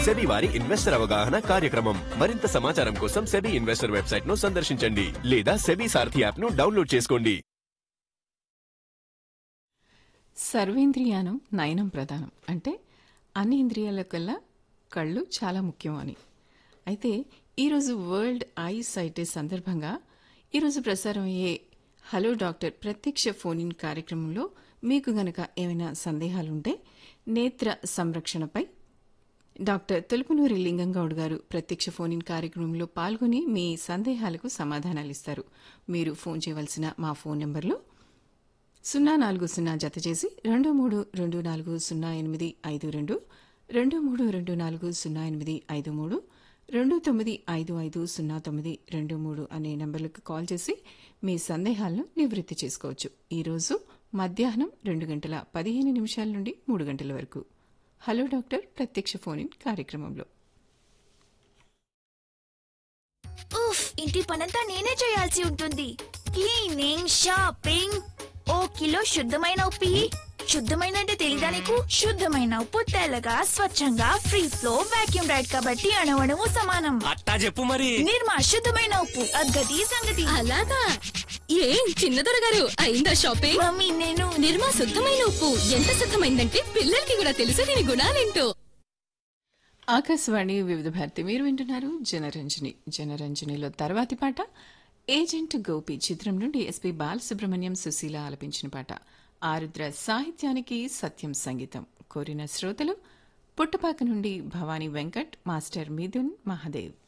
SEBI వారి investor అవగాహన కార్యక్రమం. మరింత సమాచారం కోసం సెబీ ఇన్వెస్టర్ వెబ్సైట్ ను సందర్శించండి లేదా సెబీ సారథి యాప్ ను డౌన్లోడ్ చేసుకోండి. సర్వేంద్రియానం నయనం ప్రధానం అంటే అన్ని ఇంద్రియాల కల్లా కళ్ళు చాలా ముఖ్యం అని. అయితే ఈరోజు వరల్డ్ ఐ సైట్ డే సందర్భంగా ఈరోజు ప్రసారం అయ్యే హలో డాక్టర్ ప్రత్యక్ష ఫోన్ ఇన్ కార్యక్రమంలో మీకు గనక ఏమైనా సందేహాలుంటే నేత్ర సంరక్షణపై డాక్టర్ తులుపునూరి లింగంగౌడ్ గారు ప్రత్యక్ష ఫోన్ ఇన్ కార్యక్రమంలో పాల్గొని మీ సందేహాలకు సమాధానాలిస్తారు. మీరు ఫోన్ చేయవలసిన మా ఫోన్ నంబర్లు 040 జత చేసి 23240852, 23240853, 29550923 అనే నంబర్లకు కాల్ చేసి మీ సందేహాలను నివృత్తి చేసుకోవచ్చు. ఈరోజు మధ్యాహ్నం 2:15 నుండి 3 గంటల వరకు హలో డాక్టర్ ప్రత్యక్ష ఫోన్ ఇన్ కార్యక్రమంలో. ఇంటి పనంతా నేనే చేయాల్సి ఉంటుంది. క్లీనింగ్, షాపింగ్, ఓ కిలో శుద్ధమైన ఉప్పు. శుద్ధమైన అంటే తెలీదా నీకు? శుద్ధమైన ఉప్పు తెల్లగా స్వచ్ఛంగా ఫ్రీ ఫ్లో వాక్యూమ్ రైడ్ కాబట్టి అణువణువు సమానం. అట్టా చెప్పు మరి. నిర్మా శుద్ధమైన ఉప్పు అగ్గది సంగతి. అలాగా ఏం చిన్నదొర గారు అయిందా షాపింగ్? మమ్మీ నేను నిర్మా శుద్ధమైన ఉప్పు ఎంత శుద్ధమైందంటే పిల్లలకి కూడా తెలుసు దీని గుణాలేంటో. ఆకాశవాణి వివిధ భారతి మీరు వింటున్నారు జనరంజని. జనరంజనిలో తర్వాతి పాట ఏజెంట్ గోపి చిత్రం నుండి ఎస్పి బాలసుబ్రహ్మణ్యం సుశీల ఆలపించిన పాట. ఆరుద్ర సాహిత్యానికి సత్యం సంగీతం. కోరిన శ్రోతలు పుట్టపాక నుండి భవానీ వెంకట్, మాస్టర్ మిథున్, మహాదేవ్.